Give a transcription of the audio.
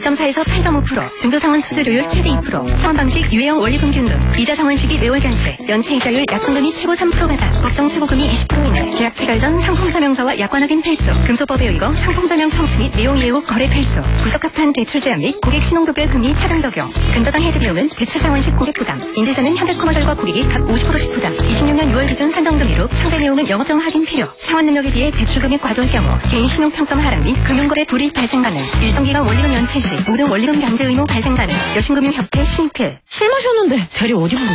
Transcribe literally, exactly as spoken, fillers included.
점 사에서 팔 점 오 퍼센트, 중소상환 수수료율 최대 이 퍼센트, 상환 방식 유예형 원리금균 등, 이자 상환 시기 매월 결제, 연체 이자율 약관금이 최고 삼 퍼센트 가산, 법정 최고금이 이십 퍼센트 이내, 계약 체결 전 상품 설명서와 약관 확인 필수, 금소법에 의거 상품 설명 청취 및 내용 이해 후 거래 필수, 불적합한 대출 제한 및 고객 신용도별 금리 차등 적용, 근저당 해지 비용은 대출 상환 시 고객 부담, 인재사는 현대커머셜과 고객이 각 오십 퍼센트씩 부담, 이십육 년 유월 기준 산정 금리로 상세 내용은 영업정 확인 필요, 상환 능력에 비해 대출 금액 과도할 경우 개인 신용 평점 하락 및 금융거래 불이익 발생 가능, 일정 기간 원리금 연체 시 모든 원리금 변제 의무 발생 가능, 여신금융협회 신입필. 술 마셨는데 대리 어디 부르